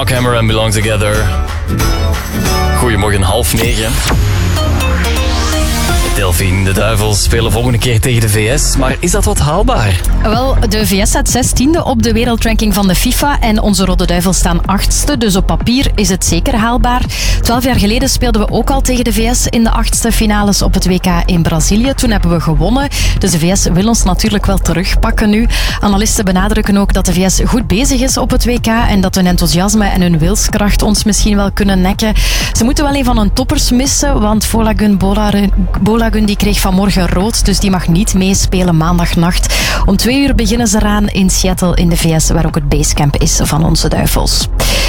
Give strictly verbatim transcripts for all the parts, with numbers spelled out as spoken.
Mark Hammer en Belong Together. Goedemorgen, half negen. Delphine, de Duivels spelen volgende keer tegen de V S, maar is dat wat haalbaar? Wel, de V S staat zestiende op de wereldranking van de FIFA en onze Rode Duivels staan achtste, dus op papier is het zeker haalbaar. Twaalf jaar geleden speelden we ook al tegen de V S in de achtste finales op het W K in Brazilië. Toen hebben we gewonnen, dus de V S wil ons natuurlijk wel terugpakken nu. Analisten benadrukken ook dat de V S goed bezig is op het W K en dat hun enthousiasme en hun wilskracht ons misschien wel kunnen nekken. Ze moeten wel een van hun toppers missen, want Bolagun Bolagun die kreeg vanmorgen rood, dus die mag niet meespelen maandagnacht. Om twee uur beginnen ze eraan in Seattle in de V S, waar ook het basecamp is van onze Duivels.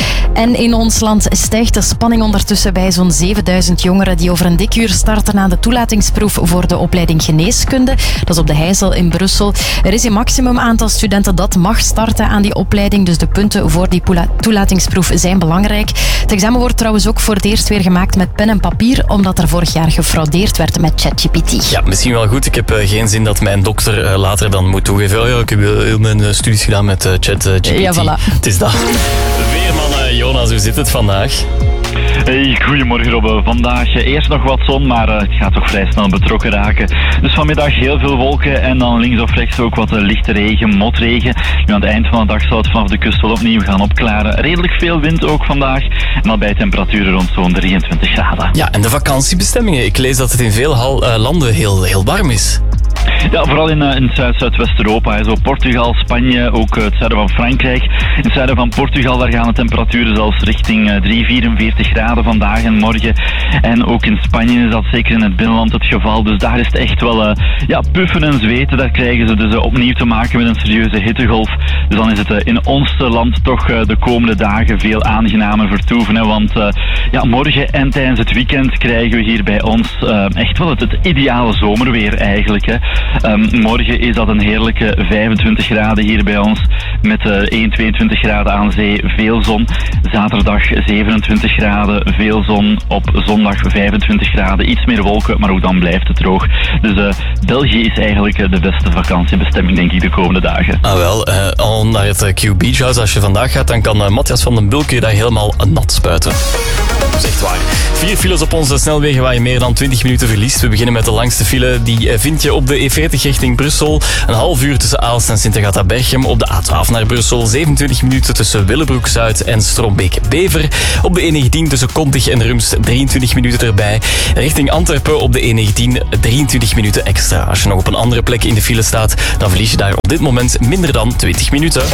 En in ons land stijgt de spanning ondertussen bij zo'n zevenduizend jongeren die over een dik uur starten aan de toelatingsproef voor de opleiding geneeskunde. Dat is op de Heijzel in Brussel. Er is een maximum aantal studenten dat mag starten aan die opleiding, dus de punten voor die toelatingsproef zijn belangrijk. Het examen wordt trouwens ook voor het eerst weer gemaakt met pen en papier, omdat er vorig jaar gefraudeerd werd met ChatGPT. Ja, misschien wel goed. Ik heb uh, geen zin dat mijn dokter uh, later dan moet toegeven. Oh ja, ik heb heel mijn uh, studies gedaan met uh, ChatGPT. Ja, voilà. Het is dat. Weerman uh, Jonas, hoe zit het vandaag? Hey, goedemorgen Robbe. Vandaag eerst nog wat zon, maar uh, het gaat toch vrij snel betrokken raken. Dus vanmiddag heel veel wolken en dan links of rechts ook wat uh, lichte regen, motregen. Nu aan het eind van de dag zal het vanaf de kust wel opnieuw gaan opklaren. Redelijk veel wind ook vandaag en dan bij temperaturen rond zo'n drieëntwintig graden. Ja, en de vakantiebestemmingen. Ik lees dat het in veel hal, uh, landen heel, heel warm is. Ja, vooral in, uh, in Zuid-Zuidwest-Europa. Zo Portugal, Spanje, ook uh, het zuiden van Frankrijk. In het zuiden van Portugal daar gaan de temperaturen zelfs richting uh, drie, vierenveertig graden vandaag en morgen. En ook in Spanje is dat zeker in het binnenland het geval. Dus daar is het echt wel uh, ja, puffen en zweten. Daar krijgen ze dus uh, opnieuw te maken met een serieuze hittegolf. Dus dan is het uh, in ons land toch uh, de komende dagen veel aangenamer vertoeven. Hè? Want uh, ja, morgen en tijdens het weekend krijgen we hier bij ons uh, echt wel het, het ideale zomerweer eigenlijk. Hè? Um, morgen is dat een heerlijke vijfentwintig graden hier bij ons met uh, één, tweeëntwintig graden aan zee, veel zon. Zaterdag zevenentwintig graden, veel zon. Op zondag vijfentwintig graden, iets meer wolken, maar ook dan blijft het droog. Dus uh, België is eigenlijk uh, de beste vakantiebestemming, denk ik, de komende dagen. Ah wel, uh, al naar het uh, Q Beach House, als je vandaag gaat, dan kan uh, Matthias van den Bulke daar helemaal nat spuiten. Dat is echt waar. Vier files op onze snelwegen waar je meer dan twintig minuten verliest. We beginnen met de langste file. Die vind je op de E veertig richting Brussel. Een half uur tussen Aalst en Sint-Agatha-Berchem. Op de A twaalf naar Brussel. zevenentwintig minuten tussen Willebroek-Zuid en Strombeek-Bever. Op de E negentien tussen Kontig en Rumst. drieëntwintig minuten erbij. Richting Antwerpen op de E negentien. drieëntwintig minuten extra. Als je nog op een andere plek in de file staat, dan verlies je daar op dit moment minder dan twintig minuten.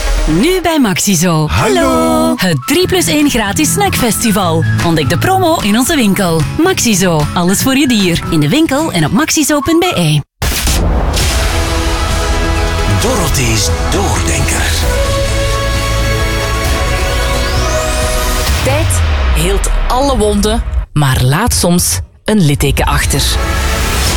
Nu bij Maxizo. Hallo! Het drie plus één gratis snackfestival. Ontdek de promo in onze winkel. Maxizo. Alles voor je dier. In de winkel en op maxizo punt b e. Dorothy's Doordenker. Tijd heelt alle wonden, maar laat soms een litteken achter.